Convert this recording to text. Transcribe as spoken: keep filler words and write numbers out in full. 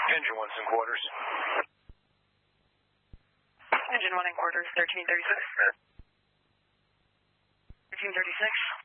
Engine one's in quarters. Engine one in quarters, thirteen thirty-six. thirteen thirty-six.